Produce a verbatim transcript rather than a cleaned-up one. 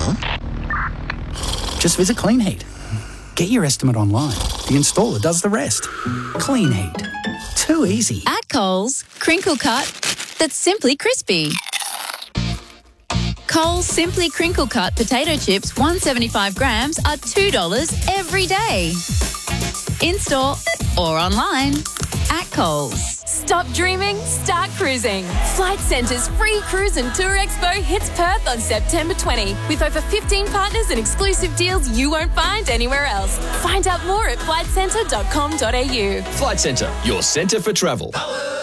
Just visit Clean Heat. Get your estimate online. The installer does the rest. Clean Heat. Too easy. At Coles, crinkle cut that's simply crispy. Coles Simply Crinkle Cut potato chips, one hundred seventy-five grams, are two dollars every day. In-store or online at Coles. Stop dreaming, start cruising. Flight Centre's free cruise and tour expo hits Perth on September twentieth with over fifteen partners and exclusive deals you won't find anywhere else. Find out more at flight centre dot com dot a u. Flight Centre, your centre for travel.